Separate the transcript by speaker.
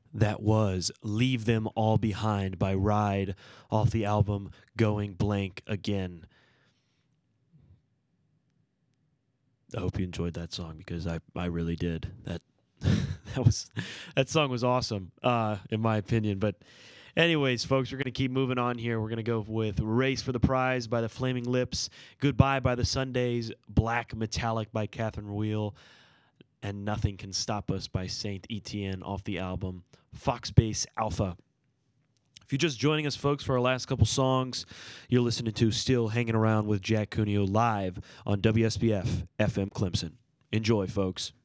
Speaker 1: That was Leave Them All Behind by Ride off the album Going Blank Again. I hope you enjoyed that song because I really did. That song was awesome, in my opinion. But anyways, folks, we're gonna keep moving on here. We're gonna go with Race for the Prize by the Flaming Lips, Goodbye by the Sundays, Black Metallic by Catherine Wheel, and Nothing Can Stop Us by Saint Etienne off the album Foxbase Alpha. If you're just joining us, folks, for our last couple songs, you're listening to Still Hanging Around with Jack Cuneo live on WSBF FM Clemson. Enjoy, folks.